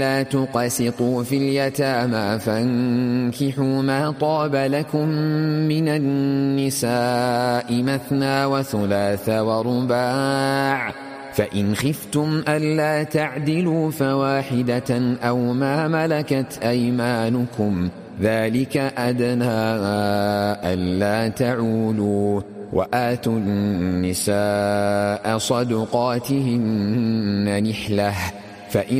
لا تقسطوا في اليتامى فانكحوا ما طاب لكم من النساء مثنى وثلاث ورباع فإن خفتم ألا تعدلوا فواحدة أو ما ملكت أيمانكم ذلك أدنى ألا تعولوا وآتوا النساء صدقاتهن نحلة فإن